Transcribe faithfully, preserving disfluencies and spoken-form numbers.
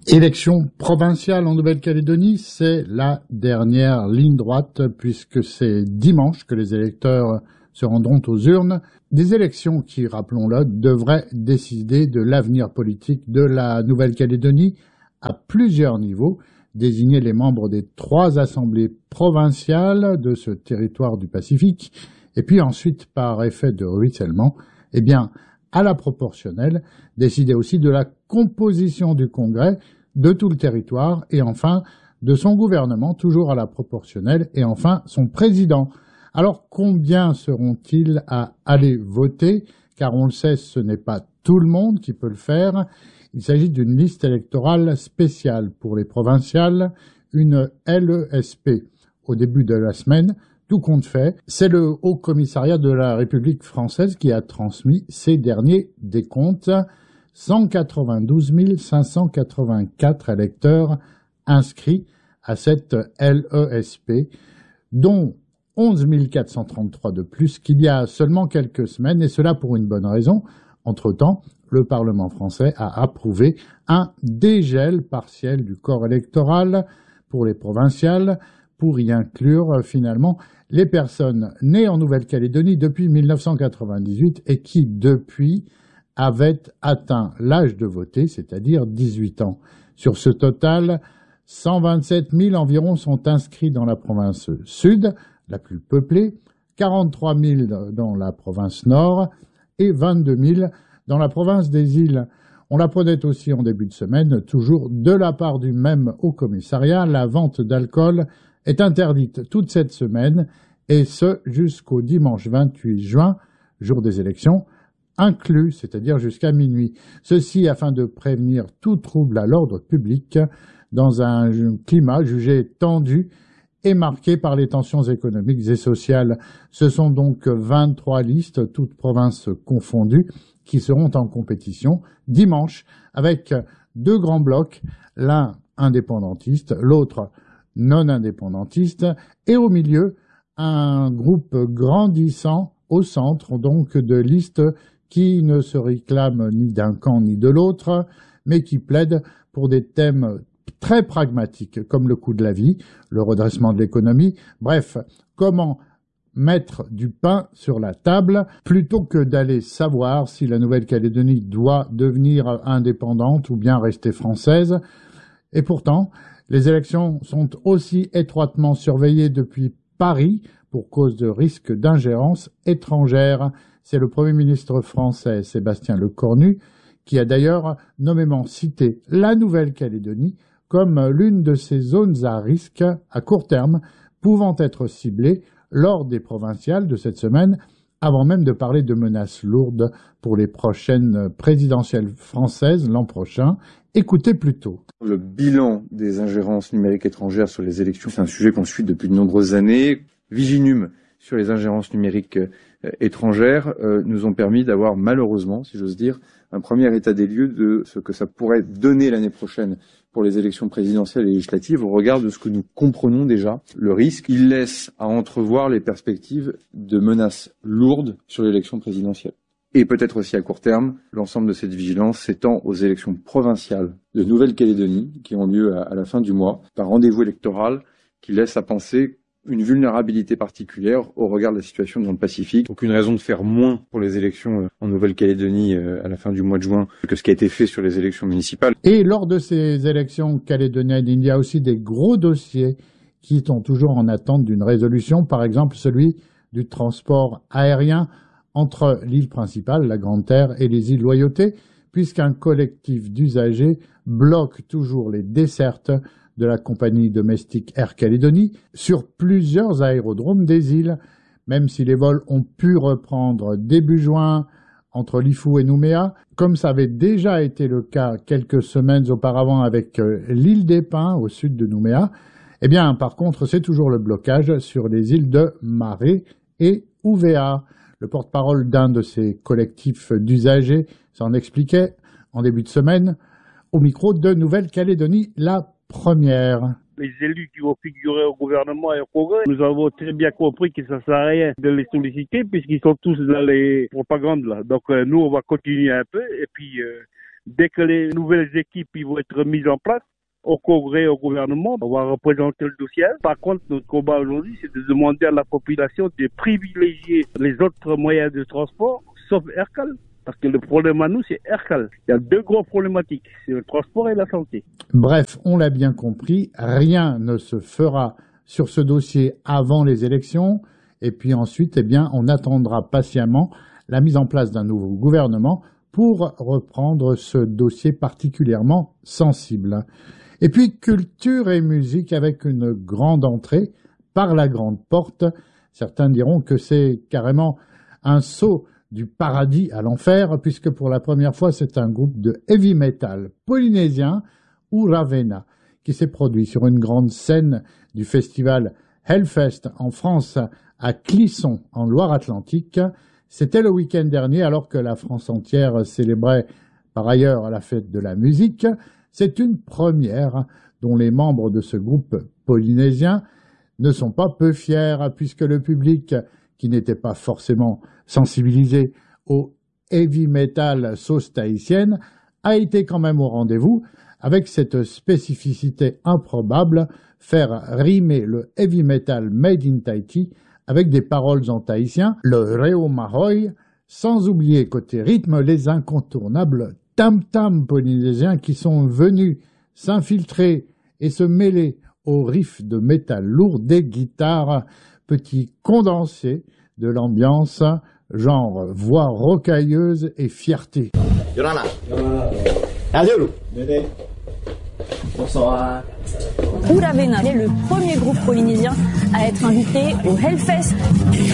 Élection provinciale en Nouvelle-Calédonie, c'est la dernière ligne droite puisque c'est dimanche que les électeurs se rendront aux urnes. Des élections qui, rappelons-le, devraient décider de l'avenir politique de la Nouvelle-Calédonie à plusieurs niveaux, désigner les membres des trois assemblées provinciales de ce territoire du Pacifique, et puis ensuite, par effet de ruissellement, eh bien, à la proportionnelle, décider aussi de la composition du Congrès, de tout le territoire, et enfin de son gouvernement, toujours à la proportionnelle, et enfin son président. Alors combien seront-ils à aller voter? Car on le sait, ce n'est pas tout le monde qui peut le faire. Il s'agit d'une liste électorale spéciale pour les provinciales, une L E S P. Au début de la semaine, tout compte fait, c'est le Haut Commissariat de la République française qui a transmis ces derniers décomptes. cent quatre-vingt-douze mille cinq cent quatre-vingt-quatre électeurs inscrits à cette L E S P, dont onze mille quatre cent trente-trois de plus qu'il y a seulement quelques semaines, et cela pour une bonne raison. Entre-temps, le Parlement français a approuvé un dégel partiel du corps électoral pour les provinciales, pour y inclure finalement les personnes nées en Nouvelle-Calédonie depuis mille neuf cent quatre-vingt-dix-huit et qui, depuis, avaient atteint l'âge de voter, c'est-à-dire dix-huit ans. Sur ce total, cent vingt-sept mille environ sont inscrits dans la province sud, la plus peuplée, quarante-trois mille dans la province nord et vingt-deux mille dans la province des îles. On l'apprenait aussi en début de semaine, toujours de la part du même Haut Commissariat, la vente d'alcool est interdite toute cette semaine, et ce jusqu'au dimanche vingt-huit juin, jour des élections, inclus, c'est-à-dire jusqu'à minuit. Ceci afin de prévenir tout trouble à l'ordre public dans un climat jugé tendu et marqué par les tensions économiques et sociales. Ce sont donc vingt-trois listes, toutes provinces confondues, qui seront en compétition dimanche avec deux grands blocs, l'un indépendantiste, l'autre non indépendantiste, et au milieu, un groupe grandissant au centre donc de listes qui ne se réclament ni d'un camp ni de l'autre, mais qui plaident pour des thèmes très pragmatiques comme le coût de la vie, le redressement de l'économie, bref, comment mettre du pain sur la table plutôt que d'aller savoir si la Nouvelle-Calédonie doit devenir indépendante ou bien rester française. Et pourtant, les élections sont aussi étroitement surveillées depuis Paris pour cause de risque d'ingérence étrangère. C'est le Premier ministre français Sébastien Lecornu qui a d'ailleurs nommément cité la Nouvelle-Calédonie comme l'une de ces zones à risque à court terme pouvant être ciblées lors des provinciales de cette semaine, avant même de parler de menaces lourdes pour les prochaines présidentielles françaises l'an prochain. Écoutez plutôt. Le bilan des ingérences numériques étrangères sur les élections, c'est un sujet qu'on suit depuis de nombreuses années. Viginum sur les ingérences numériques étrangères euh, nous ont permis d'avoir malheureusement, si j'ose dire, un premier état des lieux de ce que ça pourrait donner l'année prochaine pour les élections présidentielles et législatives au regard de ce que nous comprenons déjà. Le risque, il laisse à entrevoir les perspectives de menaces lourdes sur l'élection présidentielle. Et peut-être aussi à court terme, l'ensemble de cette vigilance s'étend aux élections provinciales de Nouvelle-Calédonie qui ont lieu à, à la fin du mois, par rendez-vous électoral qui laisse à penser une vulnérabilité particulière au regard de la situation dans le Pacifique. Aucune raison de faire moins pour les élections en Nouvelle-Calédonie à la fin du mois de juin que ce qui a été fait sur les élections municipales. Et lors de ces élections calédoniennes, il y a aussi des gros dossiers qui sont toujours en attente d'une résolution, par exemple celui du transport aérien entre l'île principale, la Grande-Terre, et les îles Loyauté, puisqu'un collectif d'usagers bloque toujours les dessertes de la compagnie domestique Air Calédonie sur plusieurs aérodromes des îles. Même si les vols ont pu reprendre début juin entre Lifou et Nouméa, comme ça avait déjà été le cas quelques semaines auparavant avec l'île des Pins au sud de Nouméa, eh bien par contre c'est toujours le blocage sur les îles de Maré et Ouvéa. Le porte-parole d'un de ces collectifs d'usagers s'en expliquait en début de semaine au micro de Nouvelle-Calédonie la première. Les élus qui vont figurer au gouvernement et au Congrès, nous avons très bien compris que ça ne sert à rien de les solliciter puisqu'ils sont tous dans les propagandes là. Donc euh, nous, on va continuer un peu et puis euh, Dès que les nouvelles équipes ils vont être mises en place, au Congrès, au gouvernement, on va représenter le dossier. Par contre, notre combat aujourd'hui, c'est de demander à la population de privilégier les autres moyens de transport, sauf Aircal. Parce que le problème à nous, c'est Aircal. Il y a deux gros problématiques, c'est le transport et la santé. Bref, on l'a bien compris, rien ne se fera sur ce dossier avant les élections. Et puis ensuite, eh bien, on attendra patiemment la mise en place d'un nouveau gouvernement pour reprendre ce dossier particulièrement sensible. Et puis culture et musique avec une grande entrée par la grande porte. Certains diront que c'est carrément un saut du paradis à l'enfer, puisque pour la première fois, c'est un groupe de heavy metal polynésien, Uravena, qui s'est produit sur une grande scène du festival Hellfest en France, à Clisson, en Loire-Atlantique. C'était le week-end dernier, alors que la France entière célébrait par ailleurs la fête de la musique. C'est une première dont les membres de ce groupe polynésien ne sont pas peu fiers, puisque le public, qui n'était pas forcément sensibilisé au heavy metal sauce tahitienne, a été quand même au rendez-vous, avec cette spécificité improbable, faire rimer le heavy metal made in Tahiti avec des paroles en tahitien, le Reo Mahoy, sans oublier côté rythme les incontournables tam-tam polynésiens qui sont venus s'infiltrer et se mêler aux riffs de métal lourd des guitares, petit condensé de l'ambiance, genre voix rocailleuse et fierté. Yorana. Adieu. Bonsoir. Uravena est le premier groupe polynésien à être invité au Hellfest.